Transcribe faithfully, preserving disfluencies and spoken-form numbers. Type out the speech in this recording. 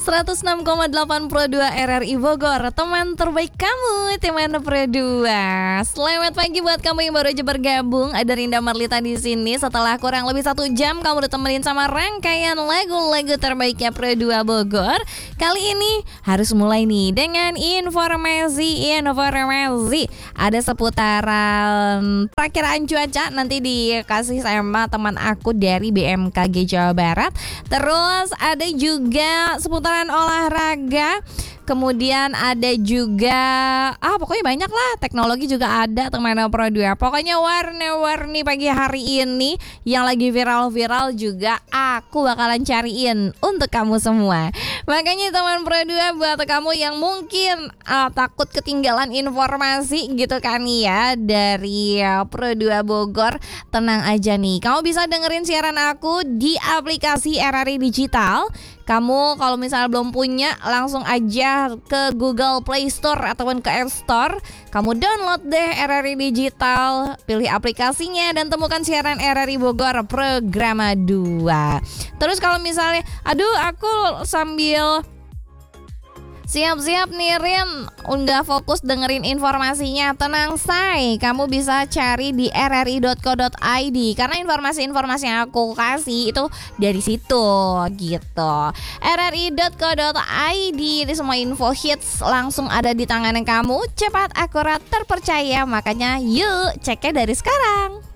seratus enam koma delapan Pro dua R R I Bogor, teman terbaik kamu, teman Pro dua. Selamat pagi buat kamu yang baru aja bergabung. Ada Rinda Marlita di sini. Setelah kurang lebih satu jam kamu ditemenin sama rangkaian lagu-lagu terbaiknya Pro dua Bogor. Kali ini harus mulai nih dengan informasi-informasi. Ada seputaran perakiraan cuaca nanti dikasih sama teman aku dari B M K G Jawa Barat. Terus ada juga seputaran olahraga. Kemudian ada juga ah pokoknya banyak lah, teknologi juga ada teman Pro dua. Pokoknya warna-warni pagi hari ini yang lagi viral-viral juga aku bakalan cariin untuk kamu semua. Makanya teman Pro dua, buat kamu yang mungkin uh, takut ketinggalan informasi gitu kan ya dari uh, Pro dua Bogor, tenang aja nih. Kamu bisa dengerin siaran aku di aplikasi R R I Digital. Kamu kalau misalnya belum punya, langsung aja ke Google Play Store ataupun ke App Store. Kamu download deh R R I Digital, pilih aplikasinya dan temukan siaran R R I Bogor Programa dua. Terus kalau misalnya, aduh aku sambil siap-siap nih Rin, nggak fokus dengerin informasinya, tenang say, kamu bisa cari di r r i dot co dot i d karena informasi-informasi yang aku kasih itu dari situ gitu. r r i dot co dot i d itu semua info hits langsung ada di tangan kamu, cepat, akurat, terpercaya, makanya yuk ceknya dari sekarang.